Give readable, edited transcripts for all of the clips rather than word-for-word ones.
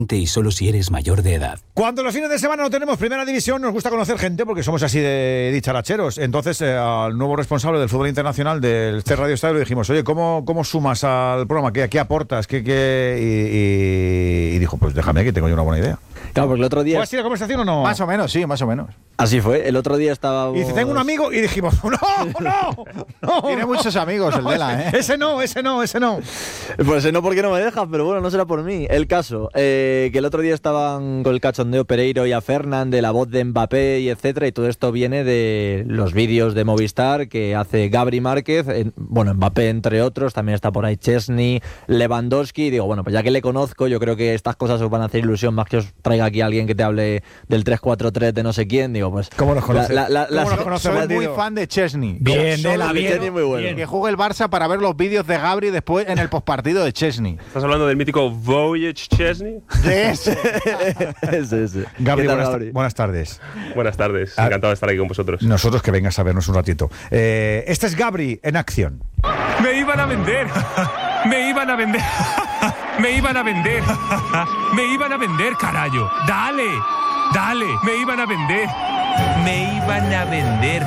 Y solo si eres mayor de edad. Cuando los fines de semana no tenemos primera división, nos gusta conocer gente porque somos así de dicharacheros. Entonces, al nuevo responsable del fútbol internacional del C Radio Estadio le dijimos, oye, ¿cómo sumas al programa? ¿Qué aportas? Y dijo, pues déjame que tengo yo una buena idea. Claro, porque el otro día... ¿Fue así la conversación o no? Más o menos, sí, más o menos. Así fue, el otro día estábamos... Y dice, tengo un amigo, y dijimos, no. Tiene muchos amigos el Dela, ¿eh? Ese no. Pues no, porque no me dejas, pero bueno, no será por mí. El caso, que el otro día estaban con el cachondeo Pereiro y a Fernán de la voz de Mbappé y etcétera, y todo esto viene de los vídeos de Movistar que hace Gabri Márquez, Mbappé entre otros, también está por ahí Chesney, Lewandowski, y digo, bueno, pues ya que le conozco, yo creo que estas cosas os van a hacer ilusión, más que os traiga aquí alguien que te hable del 3-4-3 de no sé quién, digo, pues... ¿Cómo nos conoces? Soy muy fan de Chesney. Bien, Chesney muy bueno. Que juegue el Barça para ver los vídeos de Gabri después en el postpartido de Chesney. ¿Estás hablando del mítico Voyage Chesney? Ese. Ese. Gabri, ¿Qué tal, buenas tardes. Buenas tardes, encantado de estar aquí con vosotros. Nosotros que vengas a vernos un ratito. Este es Gabri en acción. Me iban a vender. Me iban a vender. Me iban a vender. Me iban a vender, carajo. Dale. Me iban a vender. Me iban a vender.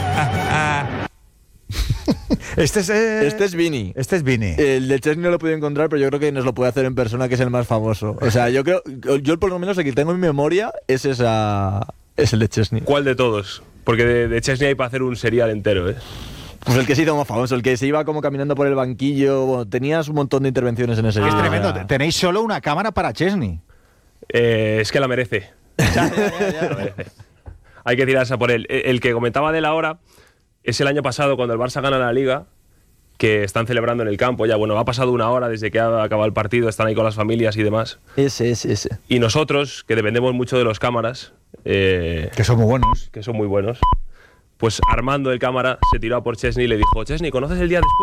Este es Vini. Este es Vini. El de Chesney no lo he podido encontrar, pero yo creo que nos lo puede hacer en persona, que es el más famoso. O sea, yo por lo menos el que tengo en mi memoria es el de Chesney. ¿Cuál de todos? Porque de Chesney hay para hacer un serial entero, ¿eh? Pues el que se hizo más famoso, el que se iba como caminando por el banquillo. Bueno, tenías un montón de intervenciones en ese vídeo. Es tremendo. Tenéis solo una cámara para Chesney. Es que la merece. La merece. Hay que tirarse por él. El que comentaba de la hora es el año pasado, cuando el Barça gana la Liga, que están celebrando en el campo. Ya, bueno, ha pasado una hora desde que ha acabado el partido, están ahí con las familias y demás. Ese. Y nosotros, que dependemos mucho de los cámaras... que son muy buenos. Que son muy buenos. Pues Armando, el cámara, se tiró a por Chesney y le dijo, Chesney, ¿conoces el día después?